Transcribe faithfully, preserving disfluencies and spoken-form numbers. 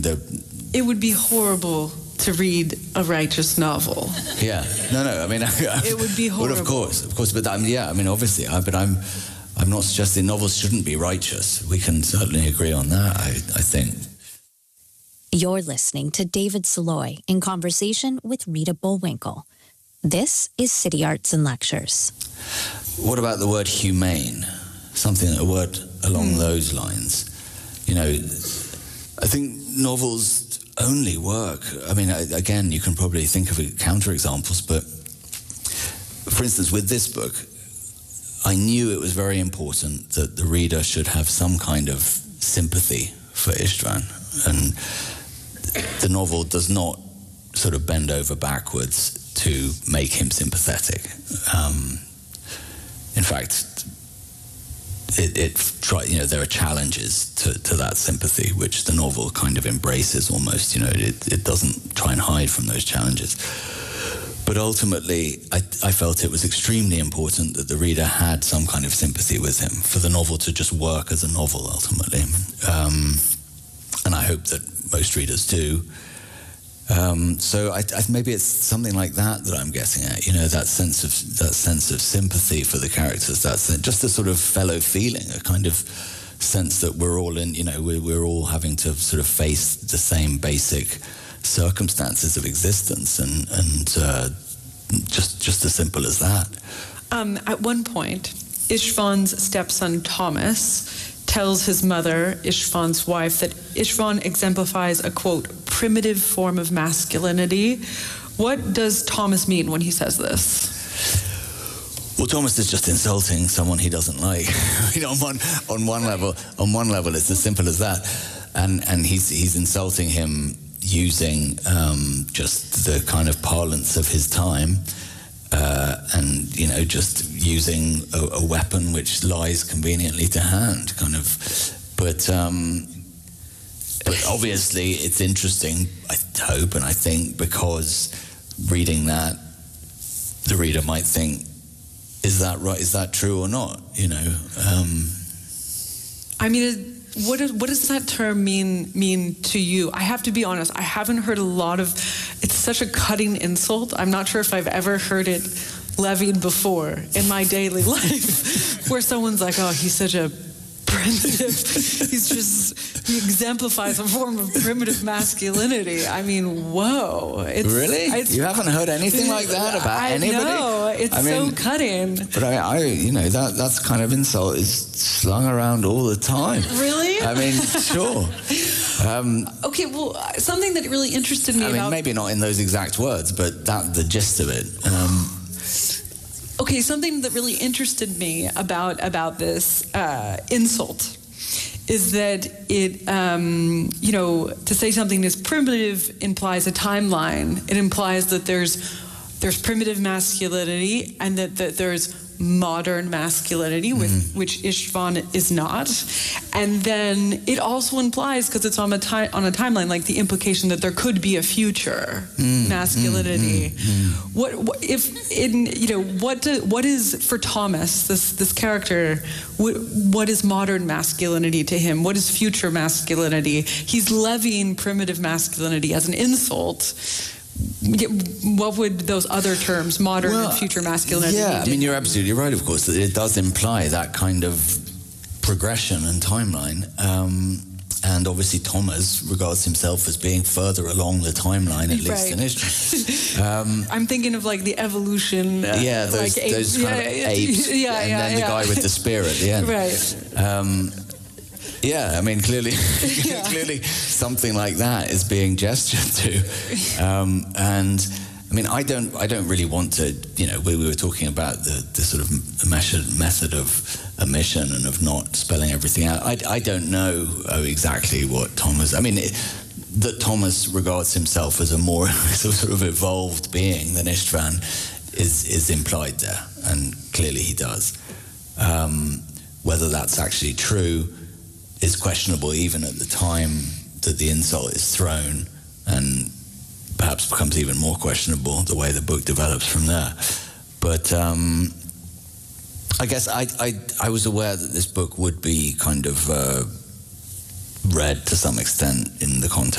mean, the... It would be horrible to read a righteous novel. Yeah, no, no, I mean... It would be horrible. Well, of course, of course, but um, yeah, I mean, obviously, I, but I'm I'm not suggesting novels shouldn't be righteous. We can certainly agree on that, I, I think. You're listening to David Saloy in conversation with Rita Bullwinkle. This is City Arts and Lectures. What about the word humane? Something, a word along mm. those lines. You know, I think novels only work. I mean, again, you can probably think of counterexamples, but for instance, with this book, I knew it was very important that the reader should have some kind of sympathy for Istvan. And the novel does not sort of bend over backwards to make him sympathetic. Um, in fact, it, it try, you know, there are challenges to, to that sympathy, which the novel kind of embraces almost. You know, it, it doesn't try and hide from those challenges. But ultimately, I, I felt it was extremely important that the reader had some kind of sympathy with him, for the novel to just work as a novel, ultimately. Um, and I hope that most readers do. Um, so I, I, maybe it's something like that that I'm getting at, you know, that sense of that sense of sympathy for the characters, that's just a sort of fellow feeling, a kind of sense that we're all in, you know, we're, we're all having to sort of face the same basic circumstances of existence, and, and uh, just just as simple as that. Um, at one point, Istvan's stepson Thomas tells his mother, Istvan's wife, that Istvan exemplifies a, quote, primitive form of masculinity. What does Thomas mean when he says this? Well, Thomas is just insulting someone he doesn't like. I mean, on one on one level, on one level, it's as simple as that, and and he's he's insulting him using um, just the kind of parlance of his time. Uh, and, you know, just using a, a weapon which lies conveniently to hand, kind of. But, um, but obviously it's interesting, I hope, and I think, because reading that, the reader might think, is that right? Is that true or not? You know? Um, I mean, what does, what does that term mean mean to you? I have to be honest, I haven't heard a lot of, it's such a cutting insult. I'm not sure if I've ever heard it levied before in my daily life, where someone's like, oh, he's such a primitive, he's just, he exemplifies a form of primitive masculinity. I mean, whoa. It's, really? It's, you haven't heard anything like that about I anybody? No, it's I mean, so cutting. But I, I, you know, that that's kind of insult is slung around all the time. Really? I mean, sure. Um, okay, well, something that really interested me I mean, about... maybe not in those exact words, but that the gist of it. Um, Okay, something that really interested me about about this uh, insult is that it, um, you know, to say something is primitive implies a timeline. It implies that there's there's primitive masculinity, and that, that there's modern masculinity, with, mm. which Istvan is not. And then it also implies, because it's on a, ti- on a timeline, like the implication that there could be a future mm. masculinity. Mm, mm, mm. What, what if in you know what do, what is for Thomas, this this character? What, what is modern masculinity to him? What is future masculinity? He's levying primitive masculinity as an insult. What would those other terms, modern well, and future masculinity, yeah, mean? I mean, you're absolutely right, of course, that it does imply that kind of progression and timeline. Um, and obviously Thomas regards himself as being further along the timeline, at least right. in history. Um, I'm thinking of like the evolution. Uh, yeah, those, like those apes. kind yeah, of apes. Yeah, and yeah, then yeah. the guy with the spear at the end. Right. Um, Yeah, I mean, clearly, yeah. clearly something like that is being gestured to, um, and I mean, I don't, I don't really want to, you know, we, we were talking about the, the sort of method, method of omission and of not spelling everything out. I, I don't know oh, exactly what Thomas. I mean, it, that Thomas regards himself as a more sort of evolved being than Istvan is is implied there, and clearly he does. Um, whether that's actually true is questionable, even at the time that the insult is thrown, and perhaps becomes even more questionable the way the book develops from there. But um, I guess I, I I was aware that this book would be kind of uh, read to some extent in the context